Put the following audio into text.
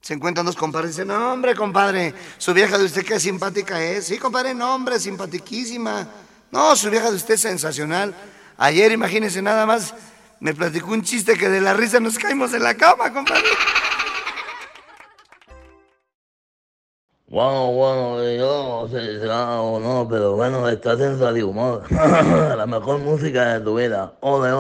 Se encuentran dos compadres y dicen, no, hombre, compadre, su vieja de usted qué simpática es. Sí, compadre, no, hombre, simpatiquísima. No, su vieja de usted es sensacional. Ayer, imagínese nada más, me platicó un chiste que de la risa nos caímos en la cama, compadre. Bueno, yo no sé si será o no, pero bueno, estás en Radio Humor. La mejor música de tu vida. Ole, ole.